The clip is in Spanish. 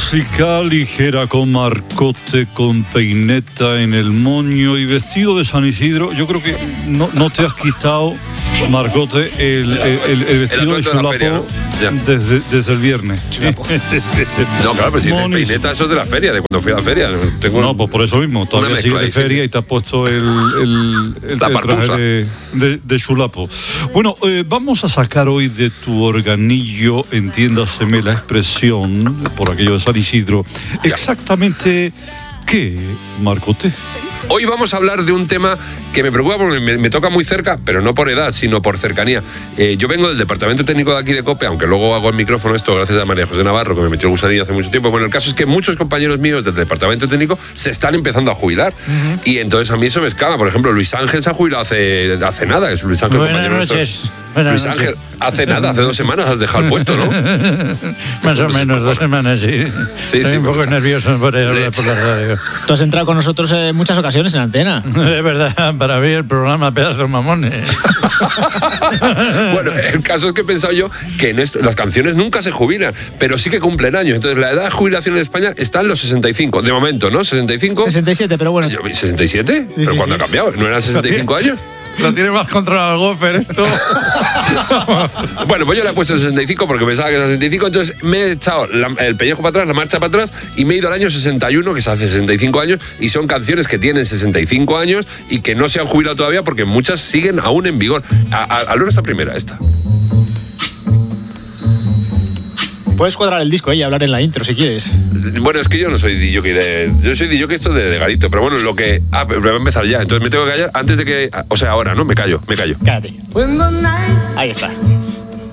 música ligera con Marcote, con peineta en el moño y vestido de San Isidro. Yo creo que no te has quitado, Marcote, el vestido de chulapo, ¿no? desde el viernes. No, claro, pero si el peineta, eso es de la feria, de cuando fui a la feria. Pues por eso mismo, todavía sigues de feria y te has puesto el traje de chulapo. Bueno, vamos a sacar hoy de tu organillo, entiéndaseme la expresión, por aquello de San Isidro, exactamente qué, Marcote. Hoy vamos a hablar de un tema que me preocupa porque me toca muy cerca, pero no por edad, sino por cercanía. Yo vengo del departamento técnico de aquí de COPE, aunque luego hago el micrófono esto gracias a María José Navarro, que me metió el gusanillo hace mucho tiempo. Bueno, el caso es que muchos compañeros míos del departamento técnico se están empezando a jubilar. Y entonces a mí eso me escama. Por ejemplo, Luis Ángel se ha jubilado hace nada. Es Luis Ángel, compañero nuestro. Luis Ángel, hace 2 semanas has dejado el puesto, ¿no? Más o menos 2 semanas, sí. Estoy un poco nervioso por hablar por la radio. Tú has entrado con nosotros en muchas ocasiones en antena. Es verdad, para mí el programa Pedazos Mamones. Bueno, el caso es que he pensado yo que en las canciones nunca se jubilan, pero sí que cumplen años. Entonces la edad de jubilación en España está en los 65, de momento, ¿no? 65. 67, pero bueno. ¿67? Sí, ¿Pero sí, cuándo ha cambiado? ¿No eran 65 años? Lo tiene más controlado el Gopher esto. Bueno, pues yo le he puesto 65 porque pensaba que era 65, entonces me he echado el pellejo para atrás, la marcha para atrás y me he ido al año 61, que es hace 65 años, y son canciones que tienen 65 años y que no se han jubilado todavía porque muchas siguen aún en vigor. Al esta primera, esta. Puedes cuadrar el disco y hablar en la intro si quieres. Bueno, es que yo no soy DJ yo soy DJ esto de Garito, pero bueno, lo que... pero voy a empezar ya, entonces me tengo que callar antes de que... O sea, ahora, ¿no? Me callo. Cállate. Ahí está.